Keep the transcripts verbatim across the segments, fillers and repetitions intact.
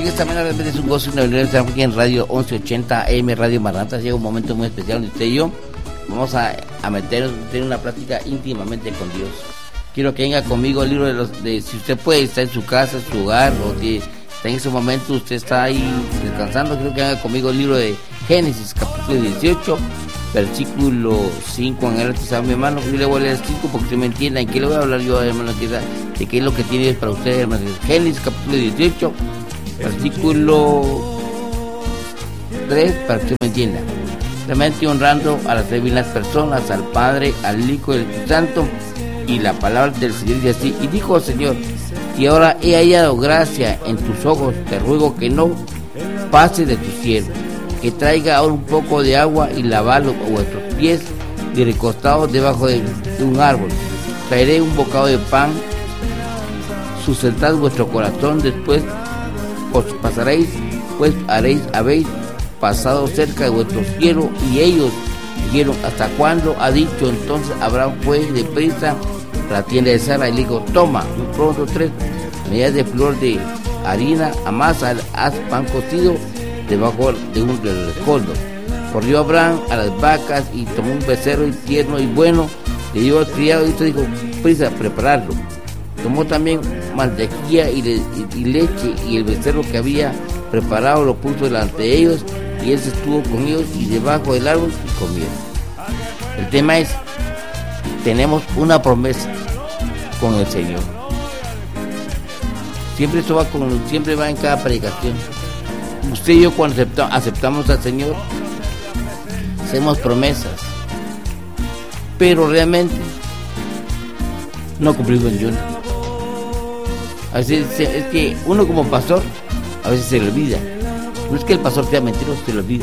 esta mañana realmente es un gozo y una bendición estar aquí en Radio once ochenta A M, Radio Maranata. Llega un momento muy especial donde usted y yo vamos a, a meternos en una plática íntimamente con Dios. Quiero que venga conmigo el libro de los, de, si usted puede, está en su casa, en su hogar, o que está en ese momento, usted está ahí descansando, quiero que venga conmigo el libro de Génesis, capítulo dieciocho, versículo cinco en adelante. ¿Sabe, mi hermano? Yo le voy a leer cinco porque usted me entienda. ¿En qué le voy a hablar yo, hermano? De qué es lo que tiene para usted, hermano. Génesis, capítulo dieciocho, versículo tres, para que usted me entienda. Realmente honrando a las divinas personas, al Padre, al Hijo y al Espíritu Santo. Y la palabra del Señor dice así: y dijo el Señor, y ahora he hallado gracia en tus ojos, te ruego que no pases de tu siervo, que traiga ahora un poco de agua y lavarlo a vuestros pies y recostados debajo de, de un árbol. Traeré un bocado de pan, sustentad vuestro corazón, después os pasaréis, pues haréis, habéis pasado cerca de vuestro cielo. Y ellos dijeron: ¿hasta cuándo? Ha dicho. Entonces Abraham fue deprisa a la tienda de Sara y le dijo: toma, muy pronto tres medidas de flor de harina, amasa, haz pan cocido debajo de un rescoldo. Corrió Abraham a las vacas y tomó un becerro y tierno y bueno, le dio al criado y esto dijo: prisa a prepararlo. Tomó también mantequilla y, le, y, y leche, y el becerro que había preparado lo puso delante de ellos, y él se estuvo con ellos y debajo del árbol y comieron. El tema es: tenemos una promesa con el Señor. Siempre esto va con, siempre va en cada predicación. Usted y yo, cuando acepta, aceptamos al Señor, hacemos promesas, pero realmente no cumplimos yo. A veces es que uno como pastor a veces se le olvida. No es que el pastor sea mentiroso, se le olvida.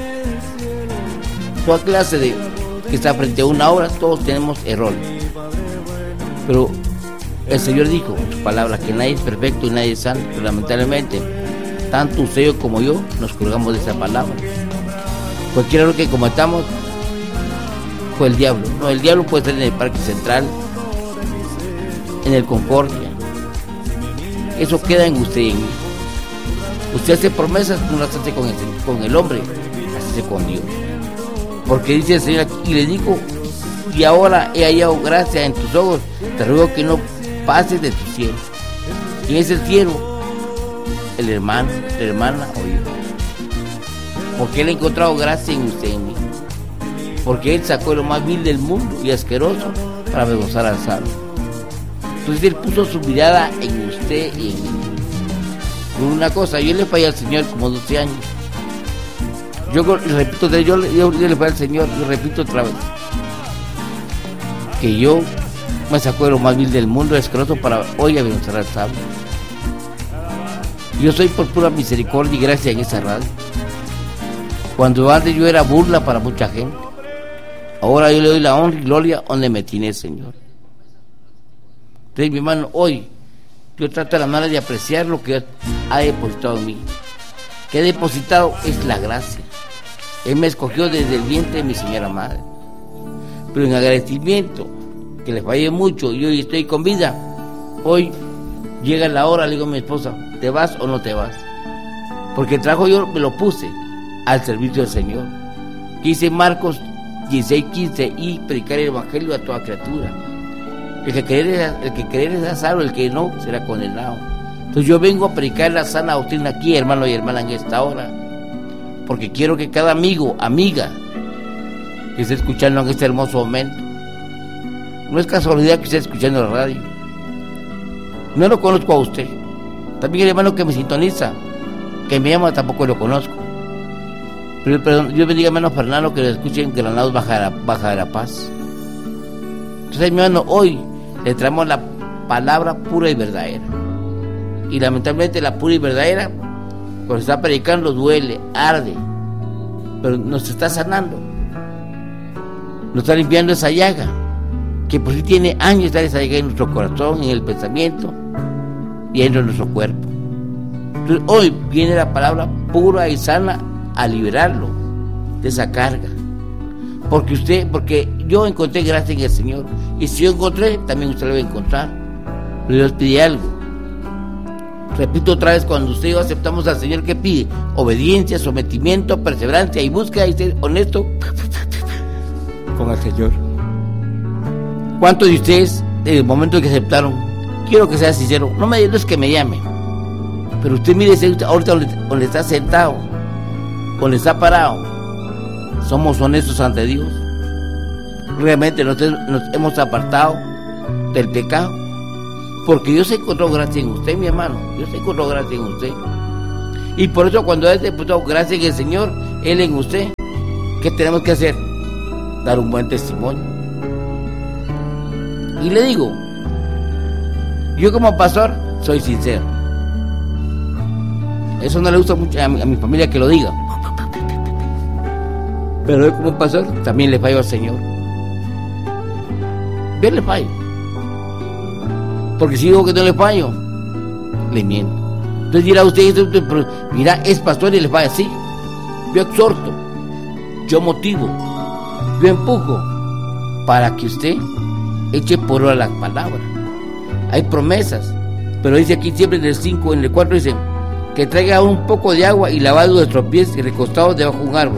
Toda clase de que está frente a una obra, todos tenemos errores. Pero el Señor dijo en su palabra que nadie es perfecto y nadie es santo. Pero lamentablemente, tanto usted como yo nos colgamos de esa palabra. Cualquier error que cometamos fue el diablo. No, el diablo puede estar en el Parque Central, en el Concordia. Eso queda en usted y en mí. Usted hace promesas, no las hace con el, con el hombre, las hace con Dios. Porque dice el Señor aquí, y le dijo: y ahora he hallado gracia en tus ojos, te ruego que no pases de tu siervo. ¿Quién es el siervo? El hermano, la hermana o yo. Porque Él ha encontrado gracia en usted y en mí. Porque Él sacó lo más vil del mundo y asqueroso para avergonzar al sabio. Entonces Él puso su mirada en usted y en mí. Por una cosa, yo le fallé al Señor como doce años. Yo repito, yo, yo, yo le fallé al Señor, y repito otra vez, que yo me sacó de lo más vil del mundo, asqueroso, para hoy avergonzar al sabio. Yo soy por pura misericordia y gracia en esa radio. Cuando antes yo era burla para mucha gente, ahora yo le doy la honra y gloria donde me tiene el Señor. Entonces, mi hermano, hoy yo trato de la manera de apreciar lo que Dios ha depositado en mí. Que ha depositado es la gracia. Él me escogió desde el vientre de mi señora madre. Pero en agradecimiento, que le fallé mucho y hoy estoy con vida, hoy llega la hora, le digo a mi esposa: ¿te vas o no te vas? Porque el trabajo yo me lo puse al servicio del Señor. Que dice Marcos dieciséis quince: y predicar el evangelio a toda criatura. El que creer, el que creer es salvo, el que no será condenado. Entonces yo vengo a predicar la sana doctrina aquí, hermano y hermana, en esta hora, porque quiero que cada amigo, amiga que esté escuchando en este hermoso momento, no es casualidad que esté escuchando la radio, no lo conozco a usted, también el hermano que me sintoniza, que me llama, tampoco lo conozco, pero, pero Dios bendiga a hermano Fernando, que lo escuchen en Granados, Baja de la, Baja de la Paz. Entonces, mi hermano, hoy le traemos la palabra pura y verdadera. Y lamentablemente la pura y verdadera, cuando se está predicando, duele, arde, pero nos está sanando, nos está limpiando esa llaga, que por sí tiene años de estar esa llaga en nuestro corazón, en el pensamiento y en nuestro cuerpo. Entonces, hoy viene la palabra pura y sana a liberarlo de esa carga. Porque usted, porque yo encontré gracia en el Señor, y si yo encontré, también usted lo va a encontrar. Pero Dios pide algo: Repito otra vez, cuando usted y yo aceptamos al Señor, ¿qué pide? Obediencia, sometimiento, perseverancia y búsqueda y ser honesto con el Señor. ¿Cuántos de ustedes, en el momento que aceptaron, quiero que sea sincero, no me no es que me llame, pero usted mire ahorita donde está sentado, donde está parado, somos honestos ante Dios? Realmente nos, nos hemos apartado del pecado, porque Dios encontró gracia en usted, mi hermano. Dios encontró gracia en usted, y por eso cuando Él encontró gracia en el Señor, Él en usted, ¿qué tenemos que hacer? Dar un buen testimonio. Y le digo, yo como pastor soy sincero. Eso no le gusta mucho a mi, a mi familia que lo diga, pero yo como pastor también le fallo al Señor. Yo le fallo, porque si digo que no le fallo, le miento. Entonces dirá usted, mira, es pastor y le falla. Sí, yo exhorto, yo motivo, yo empujo para que usted eche por obra la palabra. Hay promesas, pero dice aquí siempre en el cinco, en el cuatro dice que traiga un poco de agua y lavado nuestros pies y recostados debajo de un árbol.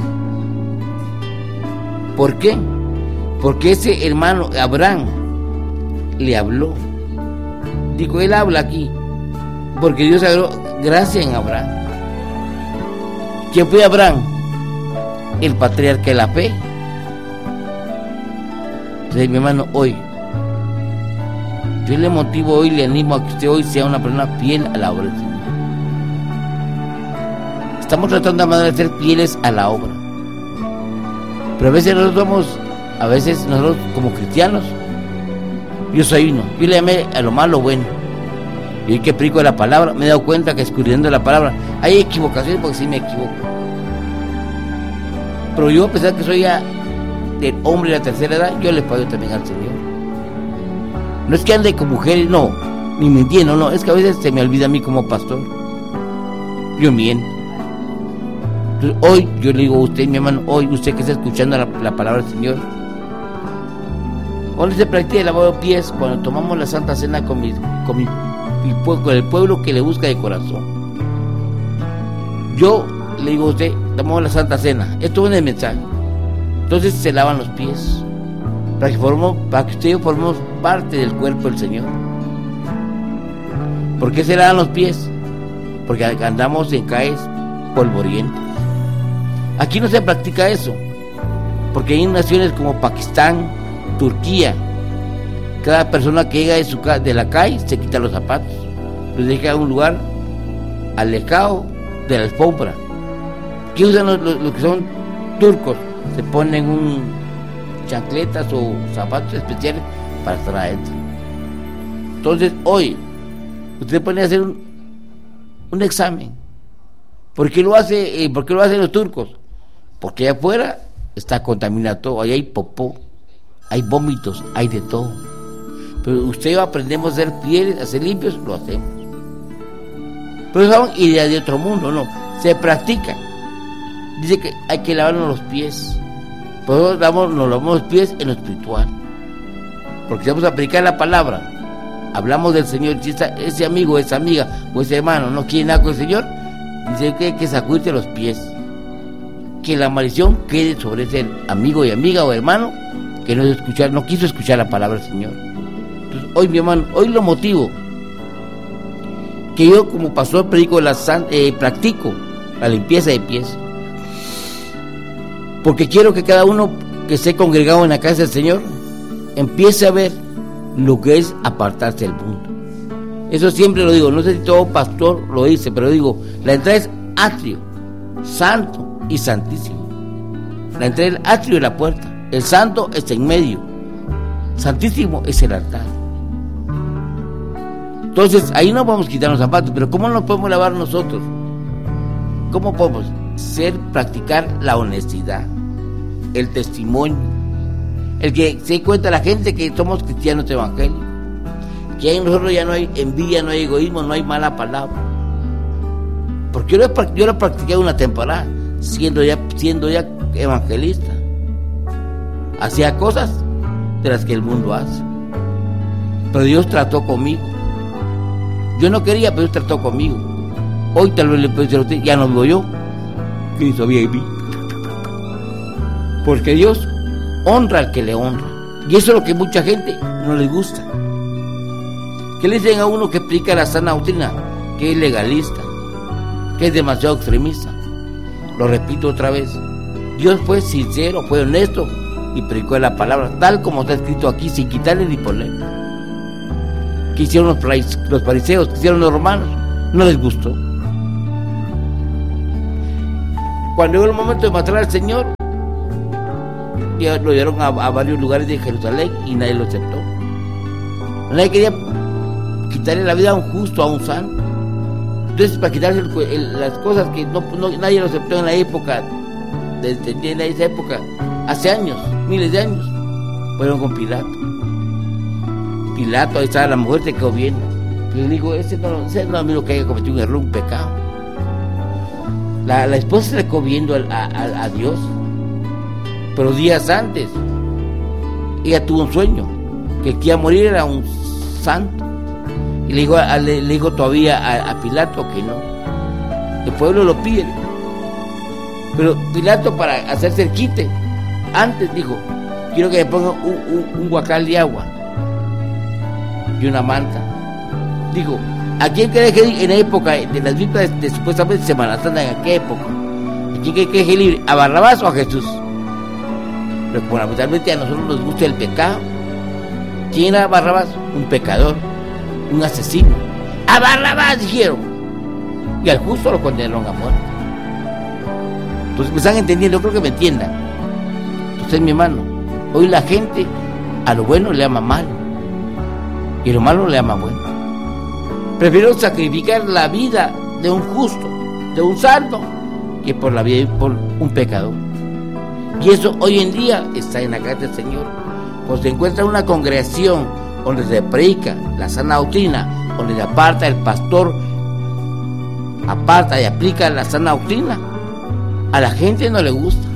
¿Por qué? Porque ese hermano Abraham le habló. Digo, él habla aquí porque Dios habló gracia en Abraham. ¿Quién fue Abraham? El patriarca de la fe. Entonces, mi hermano, hoy yo le motivo, hoy le animo a que usted hoy sea una persona fiel a la obra del Señor. Estamos tratando de ser fieles a la obra, pero a veces nosotros somos, a veces nosotros como cristianos, yo soy uno, yo le llamé a lo malo bueno. Y hoy que predico la palabra, me he dado cuenta que escudriñando la palabra hay equivocaciones, porque sí me equivoco. Pero yo, a pesar que soy ya del hombre de la tercera edad, yo le pago también al Señor. No es que ande con mujeres, no, ni mintiendo, no, es que a veces se me olvida a mí como pastor. Yo miento. Entonces, hoy yo le digo a usted, mi hermano, hoy usted que está escuchando la, la palabra del Señor, ¿dónde se practica el lavado de pies? Cuando tomamos la Santa Cena con, mi, con, mi, mi, con el pueblo que le busca de corazón. Yo le digo a usted, tomamos la Santa Cena, esto es el mensaje. Entonces se lavan los pies, para que, formemos, para que usted y yo formemos parte del cuerpo del Señor. ¿Por qué se lavan los pies? Porque andamos en calles polvorientas. Aquí no se practica eso, porque hay naciones como Pakistán, Turquía, cada persona que llega de, su, de la calle se quita los zapatos, los deja en un lugar alejado de la alfombra. ¿Qué usan los, los, los que son turcos? Se ponen un chancletas o zapatos especiales para estar adentro. Entonces hoy usted puede hacer un, un examen. ¿Por qué lo hace? Eh, ¿Por qué lo hacen los turcos? Porque allá afuera está contaminado todo, ahí hay popó, hay vómitos, hay de todo. Pero usted y yo aprendemos a ser fieles, a ser limpios, lo hacemos. Pero son ideas de otro mundo, no, se practica. Dice que hay que lavarnos los pies. Por eso damos, nos lavamos los pies en lo espiritual, porque si vamos a aplicar la palabra, hablamos del Señor. Si esa, ese amigo, esa amiga o ese hermano no quiere nada con el Señor, dice que hay que sacudirse los pies, que la maldición quede sobre ese amigo y amiga o hermano que no, escuchar, no quiso escuchar la palabra del Señor. Entonces hoy, mi hermano, hoy lo motivo, que yo como pastor predico la eh, practico la limpieza de pies, porque quiero que cada uno que esté congregado en la casa del Señor empiece a ver lo que es apartarse del mundo. Eso siempre lo digo, no sé si todo pastor lo dice, pero digo, la entrada es atrio, santo y santísimo. La entrada es el atrio y la puerta, el santo es en medio, santísimo es el altar. Entonces ahí no podemos quitar los zapatos, pero ¿cómo nos podemos lavar nosotros? ¿Cómo podemos ser, practicar la honestidad, el testimonio, el que se dé cuenta la gente que somos cristianos evangélicos, que en nosotros ya no hay envidia, no hay egoísmo, no hay mala palabra? Porque yo lo, yo lo practiqué una temporada, siendo ya, siendo ya evangelista. Hacía cosas de las que el mundo hace, pero Dios trató conmigo. Yo no quería, pero Dios trató conmigo. Hoy tal vez le puedo decir a usted, ya no vivo yo, Cristo vive en mí. Porque Dios honra al que le honra. Y eso es lo que mucha gente no les gusta. Que le dicen a uno que explica la sana doctrina, que es legalista, que es demasiado extremista. Lo repito otra vez. Dios fue sincero, fue honesto y predicó la palabra tal como está escrito aquí, sin quitarle ni ponerle. ¿Qué hicieron los, los fariseos? ¿Qué hicieron los romanos? No les gustó. Cuando llegó el momento de matar al Señor, ya lo llevaron a, a varios lugares de Jerusalén y nadie lo aceptó. Nadie quería quitarle la vida a un justo, a un santo. Entonces, para quitarse el, el, las cosas que no, no, nadie lo aceptó en la época, desde en esa época, hace años, miles de años, fueron con Pilato. Pilato, ahí estaba la mujer, se quedó viendo. Le digo, ese no, ese no es amigo que haya cometido un error, un pecado. La, la esposa se le quedó viendo a, a, a Dios. Pero días antes, ella tuvo un sueño, que el que iba a morir era un santo. Y le dijo, a, le, le dijo todavía a, a Pilato que no. El pueblo lo pide. Pero Pilato, para hacerse el quite, antes dijo, quiero que me pongan un, un, un guacal de agua y una manta. Dijo, ¿a quién cree que en la época de las vísperas de, de supuestamente Semana Santa, en aquella época, ¿a quién cree que es libre? ¿A Barrabás o a Jesús? Pero fundamentalmente a nosotros nos gusta el pecado. ¿Quién era Barrabás? Un pecador, un asesino. ¡A Barrabás! Dijeron. Y al justo lo condenaron a muerte. Entonces me están entendiendo, creo que me entiendan. Entonces, mi hermano, hoy la gente a lo bueno le ama mal y a lo malo le ama bueno. Prefiero sacrificar la vida de un justo, de un santo, que por la vida por un pecador. Y eso hoy en día está en la casa del Señor. Pues se encuentra una congregación donde se predica la sana doctrina, donde se aparta el pastor, aparta y aplica la sana doctrina. A la gente no le gusta.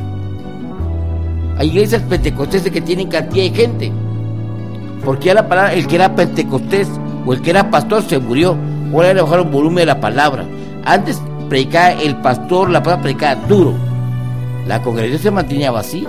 Hay iglesias pentecostesas que tienen cantidad de gente, porque ya la palabra, el que era pentecostés o el que era pastor se murió. Ahora le bajaron volumen de la palabra. Antes predicaba el pastor, la palabra predicaba duro. La congregación se mantenía vacía.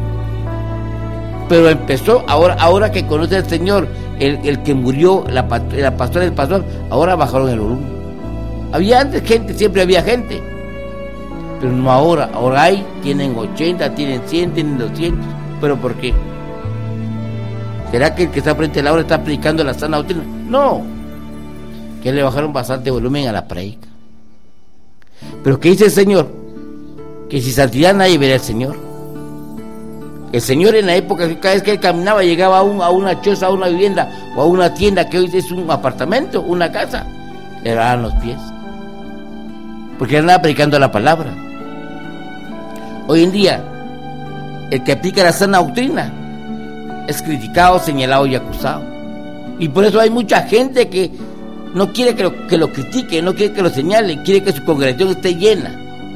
Pero empezó, ahora, ahora que conoce al Señor, el, el que murió, la, la pastora del pastor, ahora bajaron el volumen. Había antes gente, siempre había gente. Pero no ahora, ahora hay, tienen ochenta, tienen cien, tienen doscientos. ¿Pero por qué? ¿Será que el que está frente a la hora está predicando la sana doctrina? No, que le bajaron bastante volumen a la predica. Pero ¿qué dice el Señor? Que sin santidad nadie verá al Señor. El Señor en la época, cada vez que él caminaba, llegaba a, un, a una choza, a una vivienda o a una tienda que hoy es un apartamento, una casa, le lavaban los pies, porque él andaba predicando la palabra. Hoy en día, el que aplica la sana doctrina es criticado, señalado y acusado. Y por eso hay mucha gente que no quiere que lo, que lo critique, no quiere que lo señale, quiere que su congregación esté llena.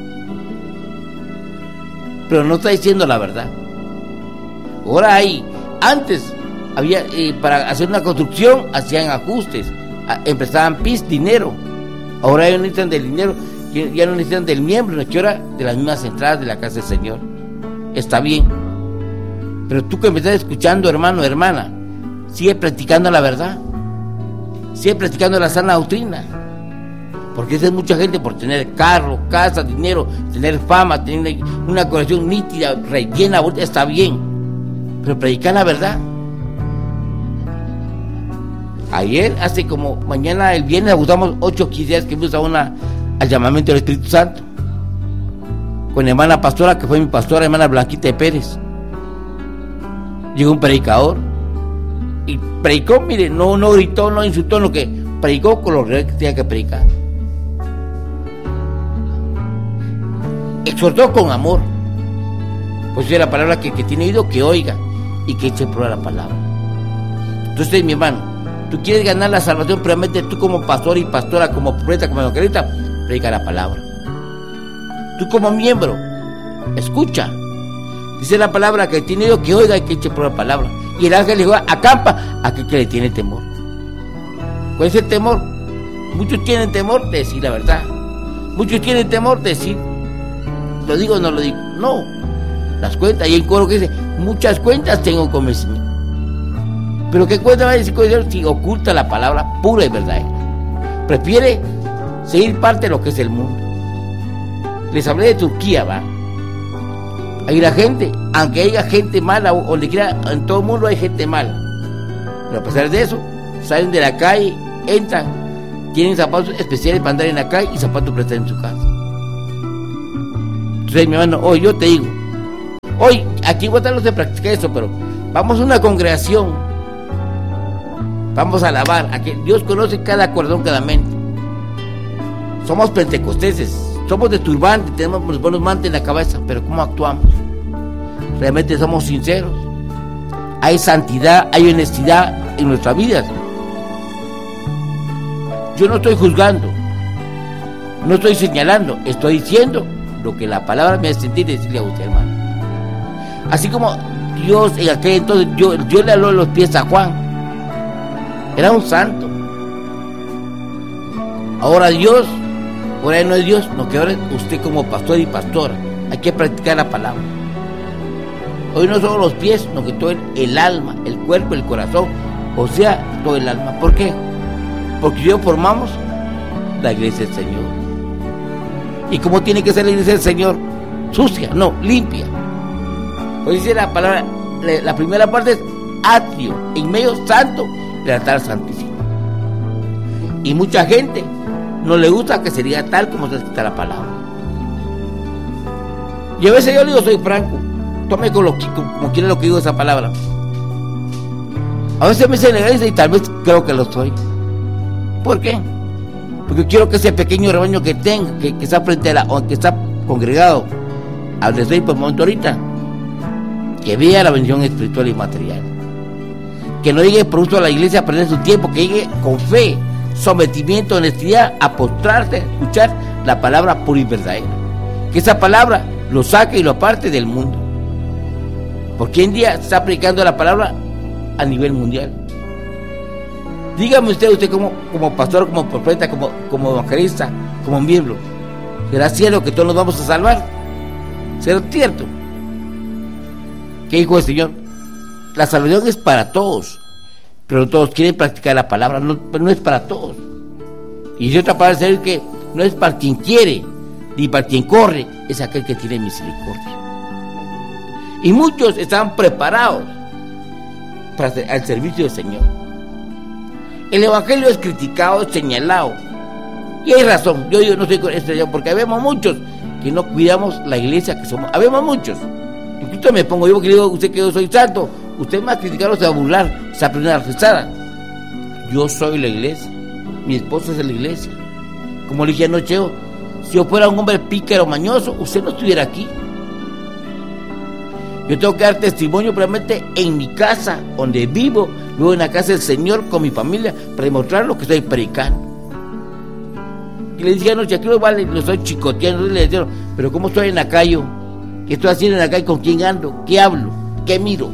Pero no está diciendo la verdad. Ahora hay, antes había, eh, para hacer una construcción hacían ajustes, a, empezaban pis, dinero. Ahora ya no necesitan del dinero, ya no necesitan del miembro, no, que ahora de las mismas entradas de la casa del Señor. Está bien. Pero tú que me estás escuchando, hermano, hermana, sigue practicando la verdad, sigue practicando la sana doctrina, porque esa es mucha gente por tener carro, casa, dinero, tener fama, tener una colección nítida, rellena, está bien, pero predicar la verdad. Ayer, hace como mañana, el viernes, ajustamos ocho o quince días que fuimos a una, al llamamiento del Espíritu Santo con la hermana pastora, que fue mi pastora, hermana Blanquita de Pérez. Llegó un predicador y predicó, mire, no, no gritó, no insultó, lo que predicó con lo que tenía que predicar. Exhortó con amor. Pues es la palabra que, que tiene oído, que oiga y que eche prueba la palabra. Entonces, mi hermano, tú quieres ganar la salvación, realmente tú como pastor y pastora, como profeta, como evangelista, predica la palabra. Tú como miembro, escucha. Dice la palabra que tiene oído, que oiga y que eche prueba la palabra. Y el ángel le dijo, acampa a aquel que le tiene temor. ¿Cuál es el temor? Muchos tienen temor de decir la verdad. Muchos tienen temor de decir, lo digo o no lo digo. No, las cuentas, y hay un coro que dice, muchas cuentas tengo con mi Señor. Pero ¿qué cuenta va a decir con Dios si oculta la palabra pura y verdadera? Prefiere seguir parte de lo que es el mundo. Les hablé de Turquía, va. Ahí la gente, aunque haya gente mala, o donde quiera, en todo el mundo hay gente mala. Pero a pesar de eso, salen de la calle, entran, tienen zapatos especiales para andar en la calle y zapatos prestados en su casa. Entonces, mi hermano, hoy yo te digo, hoy, aquí en Guatemala no se practica eso, pero vamos a una congregación, vamos a alabar, a que Dios conoce cada corazón, cada mente. Somos pentecosteses, somos de turbante, tenemos los buenos mantes en la cabeza, pero ¿cómo actuamos? Realmente somos sinceros. Hay santidad, hay honestidad en nuestras vidas. Yo no estoy juzgando, no estoy señalando, estoy diciendo lo que la palabra me hace sentir y decirle a usted, hermano. Así como Dios en aquel entonces, Dios, Dios le habló los pies a Juan, era un santo. Ahora Dios, ahora no es Dios, no, que ahora usted como pastor y pastora, hay que practicar la palabra. Hoy no solo los pies, sino que todo el, el alma, el cuerpo, el corazón, o sea, todo el alma. ¿Por qué? Porque Dios formamos la iglesia del Señor. ¿Y cómo tiene que ser la iglesia del Señor? Sucia, no, limpia. Pues dice la palabra, la, la primera parte es atrio, en medio santo del altar santísimo. Y mucha gente no le gusta que se diga tal como se escrita la palabra. Y a veces yo le digo, soy franco, tome con lo, como quiera lo que digo esa palabra. A veces me se legaliza y tal vez creo que lo soy. ¿Por qué? Porque quiero que ese pequeño rebaño que tenga, que, que está frente a la, o que está congregado, al desde por el momento ahorita, que vea la bendición espiritual y material. Que no llegue producto a la iglesia a perder su tiempo, que llegue con fe, sometimiento, honestidad, a postrarse, a escuchar la palabra pura y verdadera. Que esa palabra lo saque y lo aparte del mundo. Porque hoy en día se está predicando la palabra a nivel mundial. Dígame usted, usted como, como pastor, como profeta, como, como evangelista, como miembro, ¿será cierto que todos nos vamos a salvar? ¿Será cierto? ¿Qué dijo el Señor? La salvación es para todos, pero todos quieren practicar la palabra, no, pero no es para todos. Y otra palabra es que no es para quien quiere, ni para quien corre, es aquel que tiene misericordia. Y muchos están preparados para hacer, al servicio del Señor. El evangelio es criticado, es señalado, y hay razón. Yo, yo no estoy con esto, porque habemos muchos que no cuidamos la iglesia que somos. Habemos muchos. Incluso me pongo yo que digo, usted que yo soy santo, usted me va a criticar, se va a burlar, se va a aprender a rezar. Yo soy la iglesia, mi esposa es la iglesia. Como le dije anoche, yo, si yo fuera un hombre pícaro, mañoso, usted no estuviera aquí. Yo tengo que dar testimonio probablemente en mi casa, donde vivo, luego en la casa del Señor, con mi familia, para demostrar lo que estoy predicando. Y le dije anoche, aquí lo vale, lo estoy chicoteando, le decía, pero ¿cómo estoy en la calle? ¿Qué estoy haciendo en la calle? ¿Con quién ando? ¿Qué hablo? ¿Qué miro?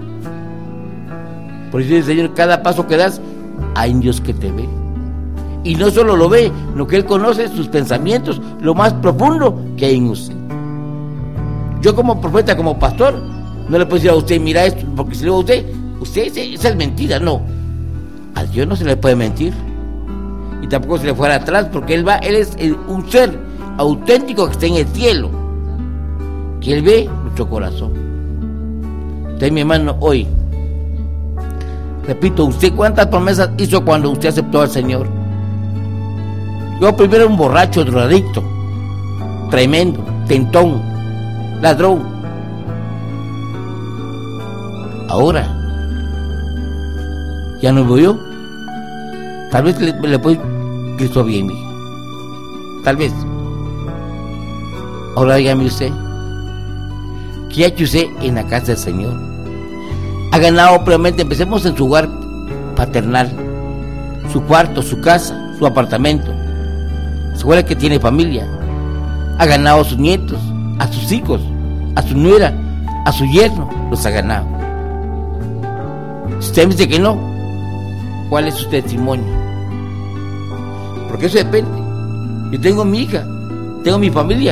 Por eso dice el Señor, cada paso que das, hay un Dios que te ve. Y no solo lo ve, lo que Él conoce, sus pensamientos, lo más profundo que hay en usted. Yo como profeta, como pastor, no le puedo decir a usted, mira esto, porque si le digo a usted, usted dice, esa es mentira, no. A Dios no se le puede mentir. Y tampoco se le fuera atrás, porque Él va, Él es el, un ser auténtico que está en el cielo, que Él ve nuestro corazón. Entonces, mi hermano, hoy, repito, ¿usted cuántas promesas hizo cuando usted aceptó al Señor? Yo primero era un borracho, drogadicto, tremendo, tentón, ladrón. Ahora ya no voy yo. Tal vez le, le puedo Cristo bien mí. Tal vez. Ahora dígame usted, ¿qué ha hecho usted en la casa del Señor? Ha ganado plenamente. Empecemos en su hogar paternal, su cuarto, su casa, su apartamento. Se acuerda que tiene familia. Ha ganado a sus nietos, a sus hijos, a su nuera, a su yerno, los ha ganado. Si usted me dice que no, ¿cuál es su testimonio? porque eso depende. Yo tengo mi hija, tengo mi familia,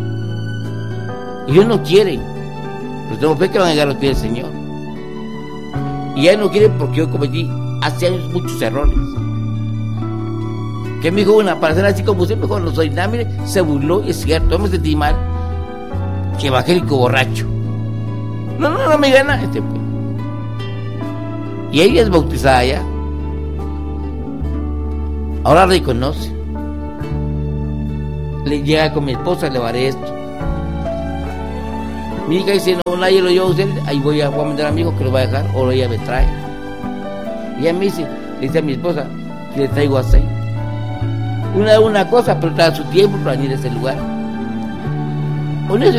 y ellos no quieren, pero tengo fe que van a llegar a los pies del Señor. Y ellos no quieren porque yo cometí hace años muchos errores. Que me dijo una, para ser así como usted, mejor no soy nada, mire, se burló, y es cierto, yo me sentí mal, que evangélico borracho. No, no, no me gana este pues. Y ella es bautizada ya. Ahora reconoce. Le llega con mi esposa, le haré esto. Mi hija dice, no, nadie lo lleva a usted, ahí voy a, voy a mandar a mi hijo que lo va a dejar, o ella me trae. Y ella me dice, le dice a mi esposa, que le traigo aceite. Una una cosa, pero cada su tiempo para venir a ese lugar. Con eso